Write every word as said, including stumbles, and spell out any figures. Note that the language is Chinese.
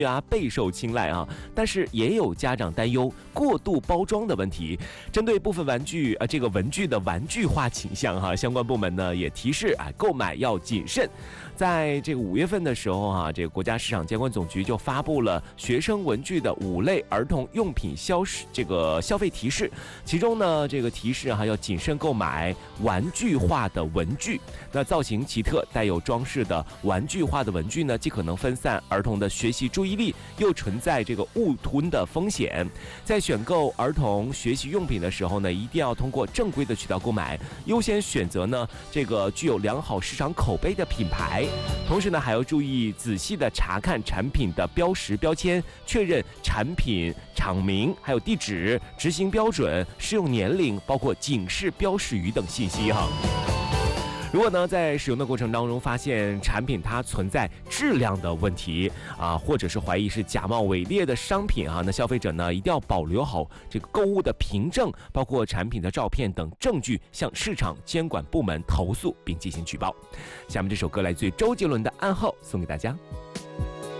啊备受青睐啊，但是也有家长担忧过度包装的问题。针对部分玩具呃这个文具的玩具化倾向哈、啊，相关部门呢也提示啊购买要谨慎。在这个五月份的时候哈、啊，这个国家市场监管总局就发布了学生文具的五类儿童用品消这个消费提示，其中呢这个提示哈、啊、要谨慎购买玩具化的文具。那造型奇特、带有装饰的玩具化的文具呢，既可能分散儿童的学习注意力，又存在这个误吞的风险。在选购儿童学习用品的时候呢，一定要通过正规的渠道购买，优先选择呢这个具有良好市场口碑的品牌。同时呢，还要注意仔细的查看产品的标识标签，确认产品厂名、还有地址、执行标准、适用年龄，包括警示标识语等信息哈。如果呢在使用的过程当中发现产品它存在质量的问题啊，或者是怀疑是假冒伪劣的商品啊，那消费者呢一定要保留好这个购物的凭证，包括产品的照片等证据，向市场监管部门投诉并进行举报。下面这首歌来自于周杰伦的《暗号》，送给大家。